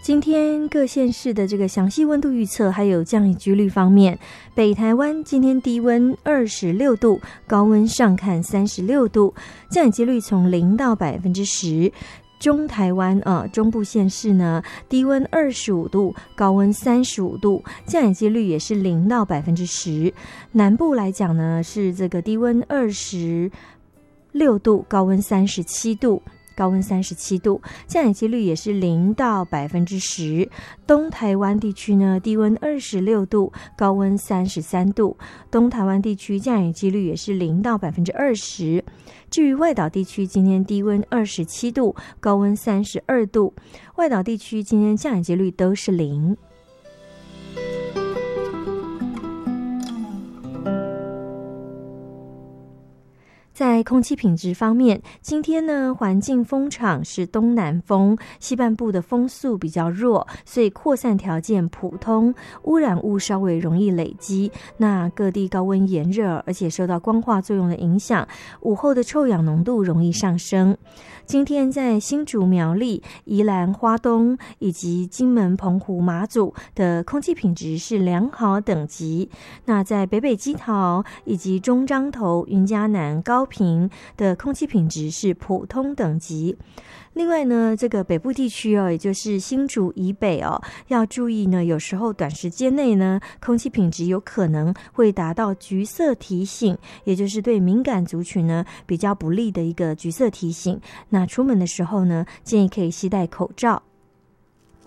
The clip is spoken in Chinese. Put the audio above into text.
今天各县市的这个详细温度预测还有降雨几率方面，北台湾今天低温26度，高温上看36度，降雨几率从0到10%。中台湾中部县市呢，低温25度，高温35度，降雨几率也是0到10%。南部来讲呢，是这个低温26度，高温37度。降雨几率也是0到10%。东台湾地区呢，低温26度，高温33度，东台湾地区降雨几率也是0到20%。至于外岛地区，今天低温27度，高温32度，外岛地区今天降雨几率都是0。在空气品质方面，今天呢，环境风场是东南风，西半部的风速比较弱，所以扩散条件普通，污染物稍微容易累积。那各地高温炎热，而且受到光化作用的影响，午后的臭氧浓度容易上升。今天在新竹、苗栗、宜兰、花东以及金门、澎湖、马祖的空气品质是良好等级。那在北北基桃以及中彰投、云嘉南、高屏的空气品质是普通等级。另外呢，这个北部地区也就是新竹以北要注意呢，有时候短时间内呢，空气品质有可能会达到橘色提醒，也就是对敏感族群呢比较不利的一个橘色提醒。那出门的时候呢，建议可以携带口罩。